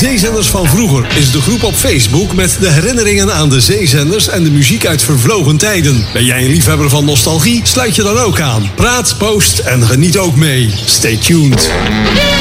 Zeezenders van Vroeger is de groep op Facebook met de herinneringen aan de zeezenders en de muziek uit vervlogen tijden. Ben jij een liefhebber van nostalgie? Sluit je dan ook aan. Praat, post en geniet ook mee. Stay tuned.